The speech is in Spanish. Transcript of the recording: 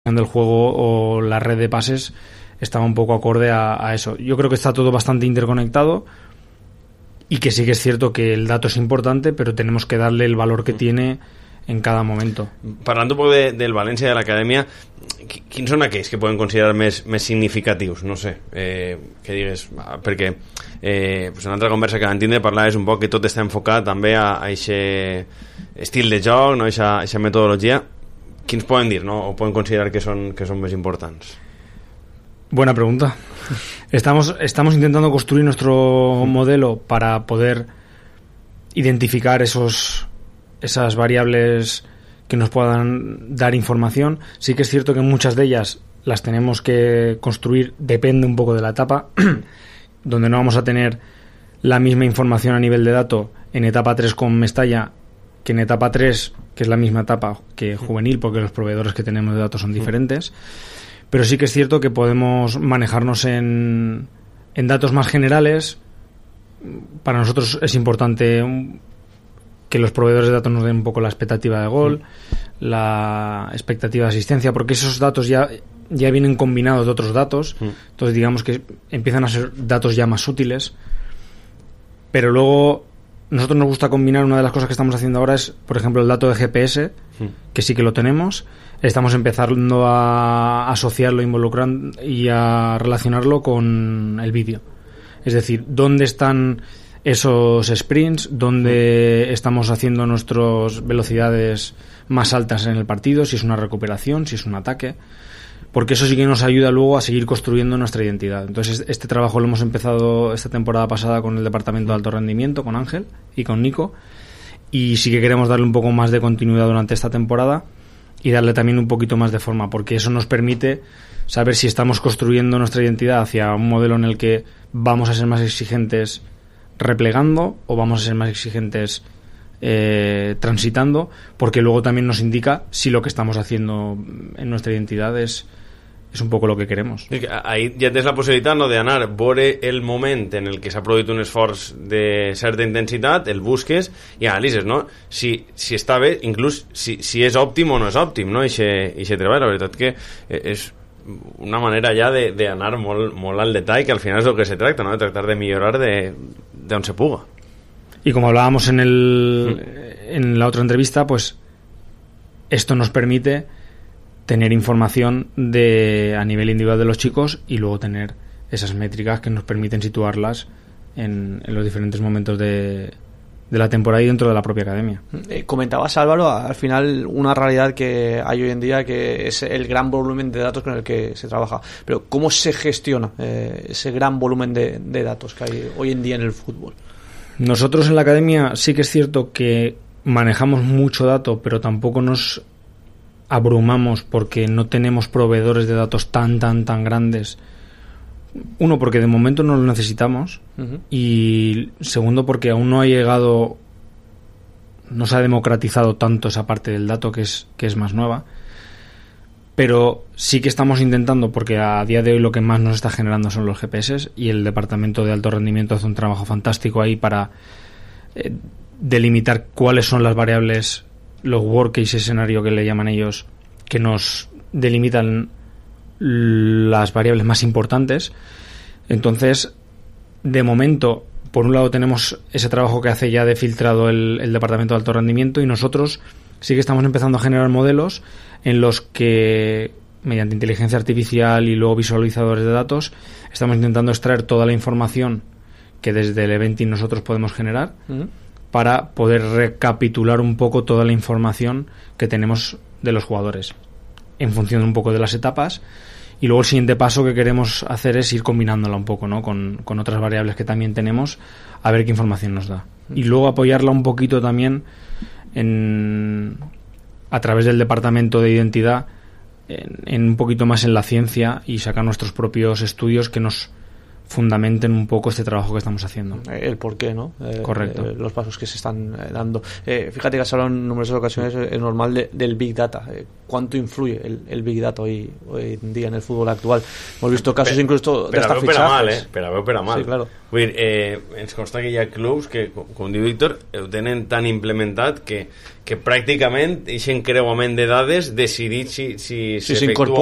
del juego o la red de pases estaba un poco acorde a eso. Yo creo que está todo bastante interconectado y que sí que es cierto que el dato es importante, pero tenemos que darle el valor que tiene en cada momento. Parlant un poc del València, de l'acadèmia, quins són aquells que poden considerar més significatius? No sé, que digues, perquè pues una altra conversa que vam tindre parlaves un poc que tot està enfocat també a aquest estil de joc, no? A aquesta metodologia. Quins poden dir, no? O poden considerar que son més importants? Buena pregunta. Estamos intentando construir nuestro modelo para poder identificar esas variables que nos puedan dar información. Sí que es cierto que muchas de ellas las tenemos que construir, depende un poco de la etapa, donde no vamos a tener la misma información a nivel de dato en etapa 3 con Mestalla que en etapa 3, que es la misma etapa que juvenil, porque los proveedores que tenemos de datos son diferentes. Pero sí que es cierto que podemos manejarnos en datos más generales. Para nosotros es importante que los proveedores de datos nos den un poco la expectativa de gol, la expectativa de asistencia, porque esos datos ya vienen combinados de otros datos. Entonces digamos que empiezan a ser datos ya más útiles. Pero luego nosotros nos gusta combinar. Una de las cosas que estamos haciendo ahora es, por ejemplo, el dato de GPS, que sí que lo tenemos. Estamos empezando a asociarlo, involucrando y a relacionarlo con el vídeo. Es decir, dónde están esos sprints, dónde estamos haciendo nuestras velocidades más altas en el partido, si es una recuperación, si es un ataque, porque eso sí que nos ayuda luego a seguir construyendo nuestra identidad. Entonces este trabajo lo hemos empezado esta temporada pasada con el departamento de alto rendimiento, con Ángel y con Nico, y sí que queremos darle un poco más de continuidad durante esta temporada y darle también un poquito más de forma, porque eso nos permite saber si estamos construyendo nuestra identidad hacia un modelo en el que vamos a ser más exigentes replegando o vamos a ser más exigentes transitando, porque luego también nos indica si lo que estamos haciendo en nuestra identidad es un poco lo que queremos. Ahí ja tens la possibilitat, no, d'anar, veure el moment en el que s'ha produït un esforç de certa intensitat, el busques i analitzes, no? Si està bé, inclús si és òptim o no és òptim, no? Eixe treball, la veritat que és una manera ja d'anar molt al detall, que al final és el que se tracta, no? De tractar de millorar d'on se puga. Y como hablábamos en la otra entrevista, pues esto nos permite tener información a nivel individual de los chicos y luego tener esas métricas que nos permiten situarlas en los diferentes momentos de la temporada y dentro de la propia academia. Comentabas, Álvaro, al final una realidad que hay hoy en día, que es el gran volumen de datos con el que se trabaja. Pero ¿cómo se gestiona ese gran volumen de datos que hay hoy en día en el fútbol? Nosotros en la academia sí que es cierto que manejamos mucho dato, pero tampoco nos abrumamos porque no tenemos proveedores de datos tan grandes. Uno, porque de momento no lo necesitamos, y segundo, porque aún no se ha democratizado tanto esa parte del dato que es más nueva. Pero sí que estamos intentando, porque a día de hoy lo que más nos está generando son los GPS, y el departamento de alto rendimiento hace un trabajo fantástico ahí para delimitar cuáles son las variables, los worst case escenario que le llaman ellos, que nos delimitan las variables más importantes. Entonces, de momento, por un lado tenemos ese trabajo que hace ya de filtrado el departamento de alto rendimiento, y nosotros sí que estamos empezando a generar modelos en los que, mediante inteligencia artificial y luego visualizadores de datos, estamos intentando extraer toda la información que desde el eventing nosotros podemos generar para poder recapitular un poco toda la información que tenemos de los jugadores en función un poco de las etapas. Y luego el siguiente paso que queremos hacer es ir combinándola un poco, ¿no? con otras variables que también tenemos, a ver qué información nos da. Y luego apoyarla un poquito también a través del departamento de identidad, en un poquito más en la ciencia, y sacar nuestros propios estudios que nos fundamenten un poco este trabajo que estamos haciendo. El por qué, ¿no? Correcto. Los pasos que se están dando. Fíjate que has hablado en numerosas ocasiones, es normal, del Big Data. ¿Cuánto influye el Big Data hoy en día en el fútbol actual? Hemos visto casos incluso de hasta fichajes. Però per a mal. Sí, claro. Vull dir, ens consta que hi ha clubs que, com diu Víctor, ho tenen tan implementat que pràcticament eixen creuament de dades decidir si s'efectua